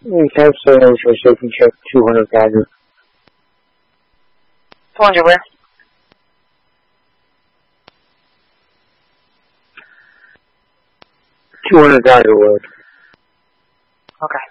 Type sales for safety check 200 Badger. 200 where? 200 Badger Road. Okay.